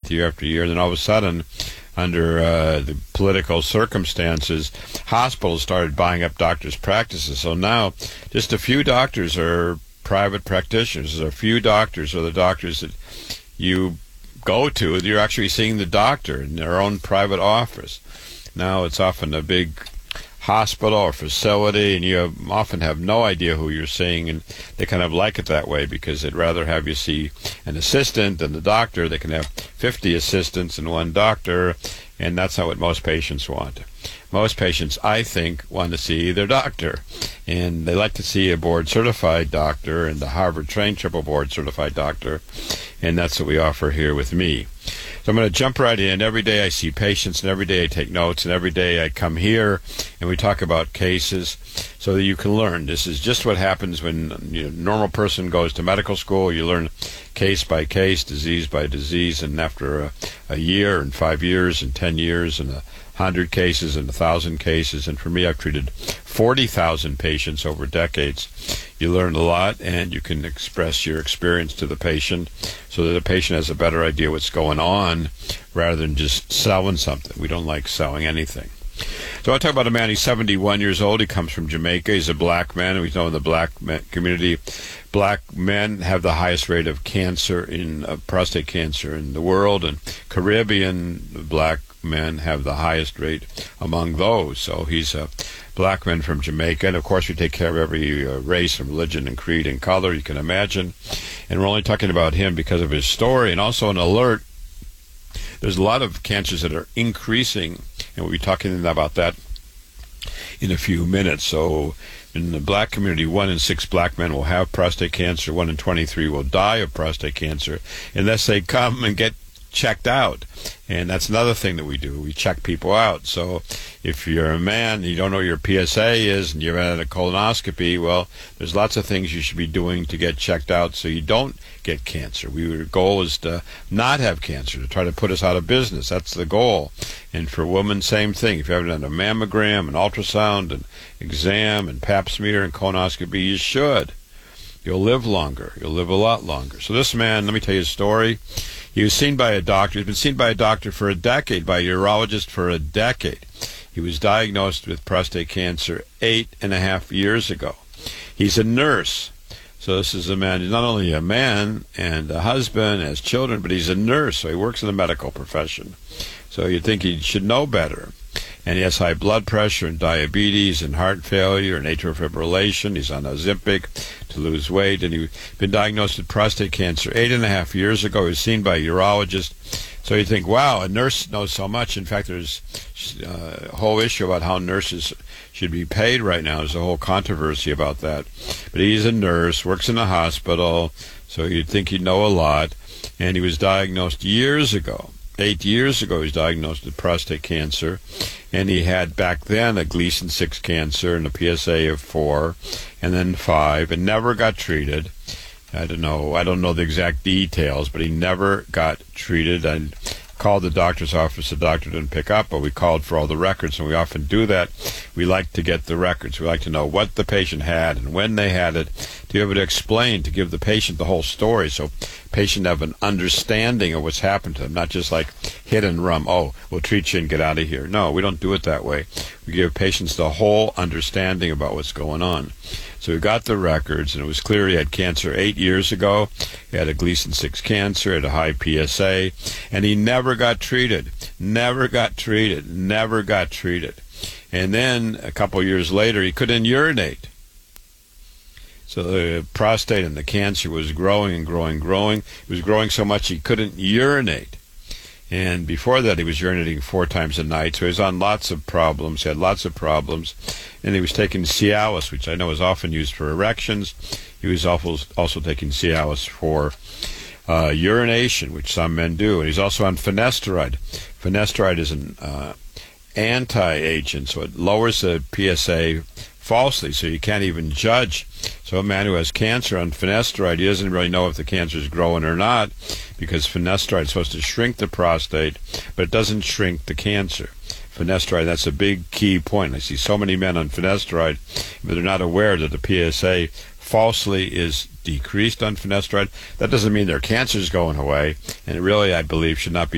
month, year after year. And then all of a sudden, under the political circumstances, hospitals started buying up doctors' practices. So now just a few doctors are private practitioners. A few doctors are the doctors that you go to. You're actually seeing the doctor in their own private office. Now it's often a big hospital or facility, and you often have no idea who you're seeing, and they kind of like it that way because they'd rather have you see an assistant than the doctor. They can have 50 assistants and one doctor, and that's not what most patients want. Most patients, I think, want to see their doctor, and they like to see a board-certified doctor and the Harvard-trained triple board-certified doctor, and that's what we offer here with me. So I'm going to jump right in. Every day I see patients, and every day I take notes, and every day I come here and we talk about cases so that you can learn. This is just what happens when a normal person goes to medical school. You learn case by case, disease by disease, and after a year and 5 years and 10 years and 100 cases and 1,000 cases, and for me, I've treated 40,000 patients over decades. You learn a lot, and you can express your experience to the patient so that the patient has a better idea what's going on rather than just selling something. We don't like selling anything. So I talk about a man. He's 71 years old. He comes from Jamaica. He's a black man, and we know in the black community, black men have the highest rate of cancer in prostate cancer in the world, and Caribbean black men have the highest rate among those. So he's a black man from Jamaica, and of course we take care of every race and religion and creed and color you can imagine. And we're only talking about him because of his story, and also an alert. There's a lot of cancers that are increasing, and we'll be talking about that in a few minutes. So in the black community, 1 in 6 black men will have prostate cancer. 1 in 23 will die of prostate cancer unless they come and get checked out. And that's another thing that we do. We check people out. So if you're a man and you don't know what your PSA is and you've had a colonoscopy, well, there's lots of things you should be doing to get checked out so you don't get cancer. Our goal is to not have cancer, to try to put us out of business. That's the goal. And for women, same thing. If you haven't done a mammogram, an ultrasound, an exam, and pap smear and colonoscopy, you should. You'll live longer. You'll live a lot longer. So this man, let me tell you his story. He was seen by a doctor. He's been seen by a doctor for a decade, by a urologist for a decade. He was diagnosed with prostate cancer 8.5 years ago. He's a nurse. So this is a man, he's not only a man and a husband, has children, but he's a nurse, so he works in the medical profession. So you'd think he should know better. And he has high blood pressure and diabetes and heart failure and atrial fibrillation. He's on Ozempic to lose weight, and he's been diagnosed with prostate cancer 8.5 years ago. He was seen by a urologist. So you think, wow, a nurse knows so much. In fact, there's a whole issue about how nurses should be paid right now. There's a whole controversy about that. But he's a nurse, works in a hospital, so you'd think he'd know a lot. And he was diagnosed years ago. 8 years ago, he was diagnosed with prostate cancer, and he had back then a Gleason 6 cancer and a PSA of 4, and then 5, and never got treated. I don't know the exact details, but he never got treated. I called the doctor's office. The doctor didn't pick up, but we called for all the records, and we often do that. We like to get the records. We like to know what the patient had and when they had it, to be able to explain, to give the patient the whole story, so the patient have an understanding of what's happened to them, not just like hit and run. Oh, we'll treat you and get out of here. No, we don't do it that way. We give patients the whole understanding about what's going on. So we got the records, and it was clear he had cancer 8 years ago. He had a Gleason 6 cancer, had a high PSA, and he never got treated. Never got treated. Never got treated. And then a couple years later, he couldn't urinate. So the prostate and the cancer was growing and growing and growing. It was growing so much he couldn't urinate. And before that, he was urinating 4 times a night. So he was on lots of problems. He had lots of problems. And he was taking Cialis, which I know is often used for erections. He was also taking Cialis for urination, which some men do. And he's also on finasteride. Finasteride is an anti-agent, so it lowers the PSA falsely, so you can't even judge. So a man who has cancer on finasteride, he doesn't really know if the cancer is growing or not, because finasteride is supposed to shrink the prostate, but it doesn't shrink the cancer. Finasteride, that's a big key point. I see so many men on finasteride, but they're not aware that the PSA falsely is decreased on finasteride. That doesn't mean their cancer is going away, and it really, I believe, should not be